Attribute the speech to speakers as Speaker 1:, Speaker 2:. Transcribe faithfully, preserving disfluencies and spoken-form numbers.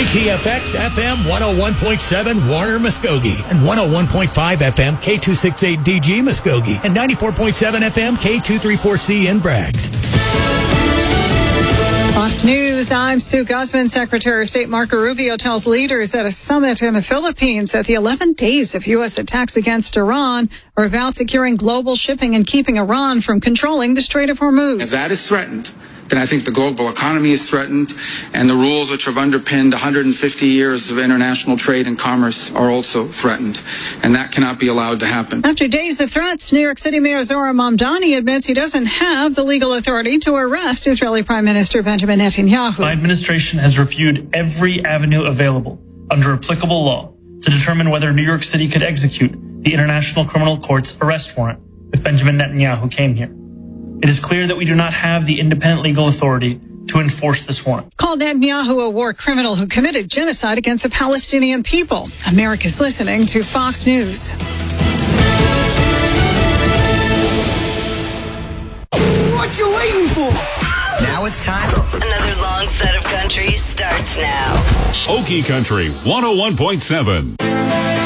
Speaker 1: T F X F M one oh one point seven Warner Muskogee and one oh one point five F M K two sixty-eight D G Muskogee and ninety-four point seven F M K two thirty-four C in Braggs.
Speaker 2: Fox News, I'm Sue Guzman. Secretary of State Marco Rubio tells leaders at a summit in the Philippines that the eleven days of U S attacks against Iran are about securing global shipping and keeping Iran from controlling the Strait of Hormuz.
Speaker 3: If that is threatened, then I think the global economy is threatened, and the rules which have underpinned one hundred fifty years of international trade and commerce are also threatened, and that cannot be allowed to happen.
Speaker 2: After days of threats, New York City Mayor Zohar Mamdani admits he doesn't have the legal authority to arrest Israeli Prime Minister Benjamin Netanyahu.
Speaker 4: My administration has reviewed every avenue available under applicable law to determine whether New York City could execute the International Criminal Court's arrest warrant if Benjamin Netanyahu came here. It is clear that we do not have the independent legal authority to enforce this warrant.
Speaker 2: Called Netanyahu a war criminal who committed genocide against the Palestinian people. America's listening to Fox News.
Speaker 5: What you waiting for?
Speaker 6: Now it's time.
Speaker 7: Another long set of country starts now.
Speaker 8: Okie Country one oh one point seven.